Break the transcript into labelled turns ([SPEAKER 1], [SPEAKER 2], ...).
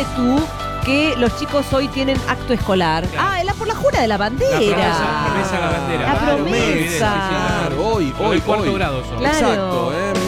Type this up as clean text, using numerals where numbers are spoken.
[SPEAKER 1] tú que los chicos hoy tienen acto escolar?
[SPEAKER 2] Claro.
[SPEAKER 1] Por la jura de la bandera.
[SPEAKER 2] Promesa a la bandera.
[SPEAKER 1] La
[SPEAKER 2] Claro,
[SPEAKER 1] promesa.
[SPEAKER 2] muy evidente, sí,
[SPEAKER 3] Claro, hoy,
[SPEAKER 2] Lo del cuarto grado son.
[SPEAKER 1] Claro.
[SPEAKER 3] Exacto,